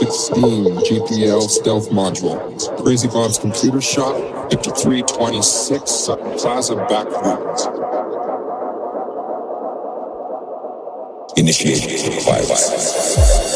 16 GPL stealth module. Crazy Bob's computer shop, 5326 Sutton Plaza back rooms. Initiate flyby.